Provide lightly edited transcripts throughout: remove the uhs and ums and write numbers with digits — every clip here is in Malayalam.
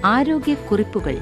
ആരോഗ്യക്കുറിപ്പുകൾ.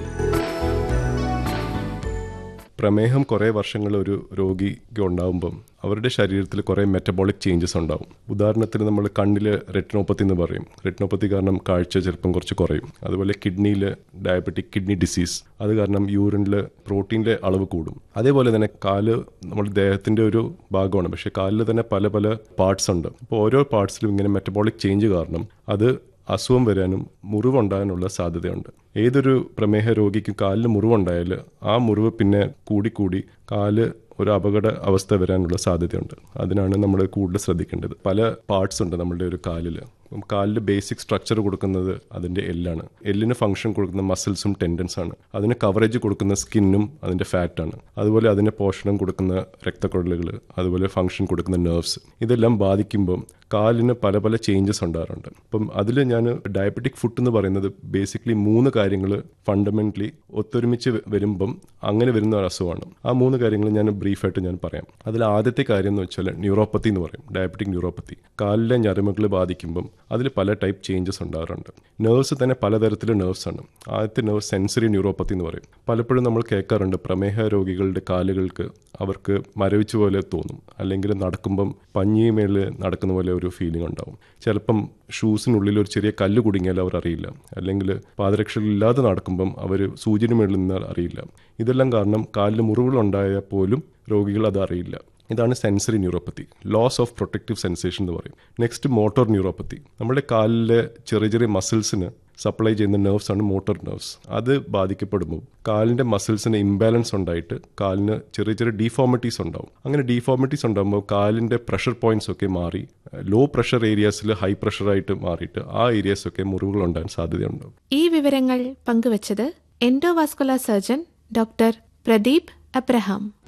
പ്രമേഹം കുറേ വർഷങ്ങൾ ഒരു രോഗിക്ക് ഉണ്ടാകുമ്പം അവരുടെ ശരീരത്തിൽ കുറേ മെറ്റബോളിക് ചേഞ്ചസ് ഉണ്ടാവും. ഉദാഹരണത്തിന് നമ്മൾ കണ്ണിൽ റെറ്റിനോപ്പത്തി എന്ന് പറയും. റെറ്റിനോപ്പത്തി കാരണം കാഴ്ച ചിലപ്പം കുറച്ച് കുറയും. അതുപോലെ കിഡ്നിയിൽ ഡയബറ്റിക് കിഡ്നി ഡിസീസ്, അത് കാരണം യൂറിനിൽ പ്രോട്ടീൻ്റെ അളവ് കൂടും. അതേപോലെ തന്നെ കാല് നമ്മുടെ ദേഹത്തിൻ്റെ ഒരു ഭാഗമാണ്, പക്ഷേ കാലിൽ തന്നെ പല പല പാർട്സ് ഉണ്ട്. അപ്പോൾ ഓരോ പാർട്സിലും ഇങ്ങനെ മെറ്റബോളിക് ചേഞ്ച് കാരണം അത് അസുഖം വരാനും മുറിവുണ്ടാകാനുള്ള സാധ്യതയുണ്ട്. ഏതൊരു പ്രമേഹ രോഗിക്കും കാലിൽ മുറിവുണ്ടായാൽ ആ മുറിവ് പിന്നെ കൂടിക്കൂടി കാല് ഒരു അപകട അവസ്ഥ വരാനുള്ള സാധ്യതയുണ്ട്. അതിനാണ് നമ്മൾ കൂടുതൽ ശ്രദ്ധിക്കേണ്ടത്. പല പാർട്സ് ഉണ്ട് നമ്മളുടെ ഒരു കാലിൽ. കാലിൽ ബേസിക് സ്ട്രക്ചർ കൊടുക്കുന്നത് അതിൻ്റെ എല്ലാണ്. എല്ലിന് ഫംഗ്ഷൻ കൊടുക്കുന്ന മസിൽസും ടെൻഡൻസാണ്. അതിന് കവറേജ് കൊടുക്കുന്ന സ്കിന്നും അതിൻ്റെ ഫാറ്റാണ്. അതുപോലെ അതിന് പോഷണം കൊടുക്കുന്ന രക്തക്കുഴലുകൾ, അതുപോലെ ഫംഗ്ഷൻ കൊടുക്കുന്ന നെർവ്സ്, ഇതെല്ലാം ബാധിക്കുമ്പം കാലിന് പല പല ചേഞ്ചസ് ഉണ്ടാകാറുണ്ട്. അപ്പം അതിൽ ഞാൻ ഡയബറ്റിക് ഫുഡ് എന്ന് പറയുന്നത് ബേസിക്കലി 3 കാര്യങ്ങൾ ഫണ്ടമെൻ്റലി ഒത്തൊരുമിച്ച് വരുമ്പം അങ്ങനെ വരുന്ന ഒരു അസുഖമാണ്. ആ 3 കാര്യങ്ങൾ ഞാൻ ബ്രീഫായിട്ട് ഞാൻ പറയാം. അതിൽ ആദ്യത്തെ കാര്യം എന്ന് വെച്ചാൽ ന്യൂറോപ്പത്തി എന്ന് പറയും, ഡയബറ്റിക് ന്യൂറോപ്പത്തി. കാലിലെ ഞരമ്പുകൾ ബാധിക്കുമ്പം അതിൽ പല ടൈപ്പ് ചേഞ്ചസ് ഉണ്ടാകാറുണ്ട്. നെർവ്സ് തന്നെ പലതരത്തിലുള്ള നെർവ്സ് ആണ്. ആദ്യത്തെ നെർവ് സെൻസറി ന്യൂറോപ്പത്തി എന്ന് പറയും. പലപ്പോഴും നമ്മൾ കേൾക്കാറുണ്ട് പ്രമേഹ രോഗികളുടെ കാലുകൾക്ക് അവർക്ക് മരവിച്ച പോലെ തോന്നും, അല്ലെങ്കിൽ നടക്കുമ്പം പഞ്ഞിമേൽ നടക്കുന്ന പോലെ ഒരു ഫീലിംഗ് ഉണ്ടാവും. ചിലപ്പം ഷൂസിനുള്ളിൽ ഒരു ചെറിയ കല്ല് കുടുങ്ങിയാൽ അവർ അറിയില്ല, അല്ലെങ്കിൽ പാദരക്ഷകളില്ലാതെ നടക്കുമ്പം അവർ സൂചിന് മേളിൽ നിന്നാൽ അറിയില്ല. ഇതെല്ലാം കാരണം കാലിൽ മുറിവുകളുണ്ടായാൽ പോലും രോഗികൾ അത് അറിയില്ല. ഇതാണ് sensory neuropathy, loss of protective sensation എന്ന് പറയും. Next motor neuropathy. നമ്മുടെ കാലിലെ ചെറിയ ചെറിയ മസിൽസിന് സപ്ലൈ ചെയ്യുന്ന നെർവ്സ് ആണ് മോട്ടോർ നെർവ്സ്. അത് ബാധിക്കപ്പെടുമ്പോൾ കാലിൻ്റെ മസിൽസിന് ഇംബാലൻസ് ഉണ്ടായിട്ട് കാലിന് ചെറിയ ചെറിയ ഡീഫോമിറ്റീസ് ഉണ്ടാവും. അങ്ങനെ ഡീഫോമിറ്റീസ് ഉണ്ടാകുമ്പോൾ കാലിൻ്റെ പ്രഷർ പോയിന്റ്സ് ഒക്കെ മാറി ലോ പ്രഷർ ഏരിയാസിൽ ഹൈ പ്രഷറായിട്ട് മാറിയിട്ട് ആ ഏരിയാസൊക്കെ മുറിവുകൾ ഉണ്ടാകാൻ സാധ്യതയുണ്ടാവും. ഈ വിവരങ്ങൾ പങ്കുവച്ചത് endovascular surgeon doctor Pradeep Abraham.